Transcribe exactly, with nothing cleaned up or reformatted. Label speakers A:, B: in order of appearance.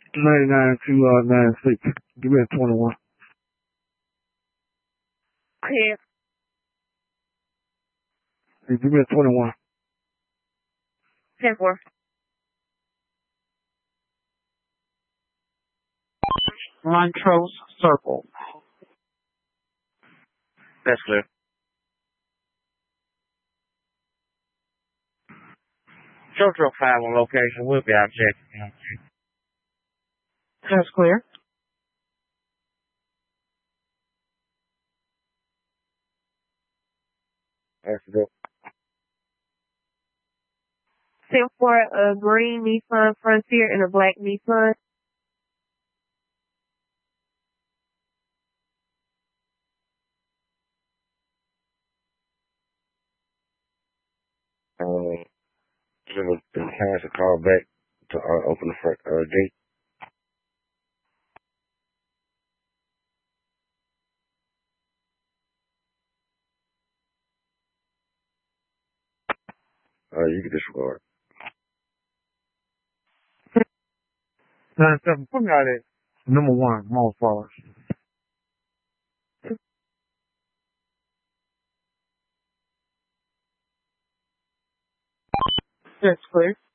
A: ninety-nine to uh, ninety-six. Give me a twenty-one.
B: Clear.
A: Hey, give me a twenty-one.
B: ten four.
C: Montrose Circle.
D: That's clear. Show truck five on location. We'll be out checking.
C: That's clear.
D: That's good.
B: ten four, a green Nissan Frontier and a black Nissan.
D: Um, give us the chance to call back to uh, open the front uh, gate. Uh, you can disregard.
A: nine seven. Put me out at number one, Mall Forest.
C: That's clear.